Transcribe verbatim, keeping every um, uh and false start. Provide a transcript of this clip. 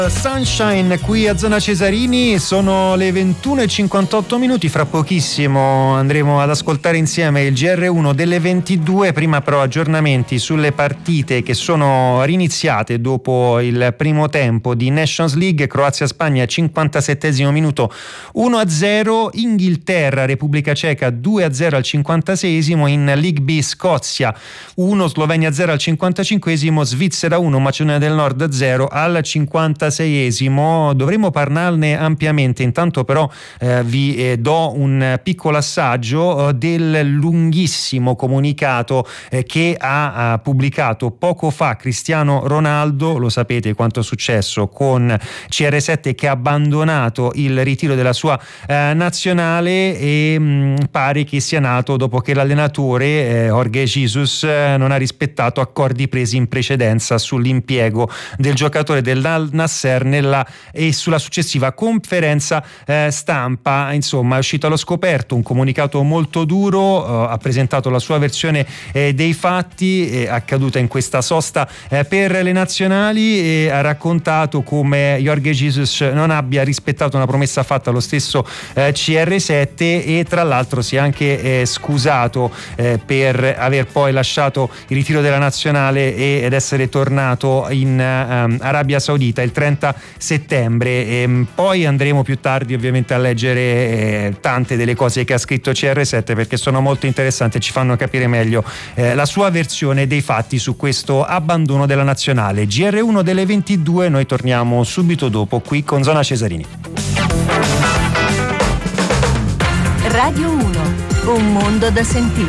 Sunshine qui a Zona Cesarini, sono le ventuno e cinquantotto minuti, fra pochissimo andremo ad ascoltare insieme il G R uno delle ventidue, prima però aggiornamenti sulle partite che sono riniziate dopo il primo tempo di Nations League. Croazia-Spagna cinquantasettesimo minuto uno a zero, Inghilterra Repubblica Ceca due a zero al cinquantaseiesimo, in League B Scozia uno, Slovenia zero al cinquantacinquesimo, Svizzera uno, Macedonia del Nord zero al cinquantaseiesimo. Dovremmo parlarne ampiamente, intanto però eh, vi eh, do un piccolo assaggio eh, del lunghissimo comunicato eh, che ha, ha pubblicato poco fa Cristiano Ronaldo. Lo sapete quanto è successo con C R sette, che ha abbandonato il ritiro della sua eh, nazionale, e mh, pare che sia nato dopo che l'allenatore eh, Jorge Jesus eh, non ha rispettato accordi presi in precedenza sull'impiego del giocatore del Nasser nella e sulla successiva conferenza eh, stampa. Insomma, è uscito allo scoperto un comunicato molto duro, eh, ha presentato la sua versione eh, dei fatti eh, accaduta in questa sosta eh, per le nazionali, e ha raccontato come Jorge Jesus non abbia rispettato una promessa fatta allo stesso eh, C R sette, e tra l'altro si è anche eh, scusato eh, per aver poi lasciato il ritiro della nazionale e, ed essere tornato in um, Arabia Saudita il trenta settembre. E poi andremo più tardi ovviamente a leggere eh, tante delle cose che ha scritto C R sette, perché sono molto interessanti e ci fanno capire meglio eh, la sua versione dei fatti su questo abbandono della nazionale. G R uno delle ventidue, noi torniamo subito dopo qui con Zona Cesarini. Radio uno, un mondo da sentire.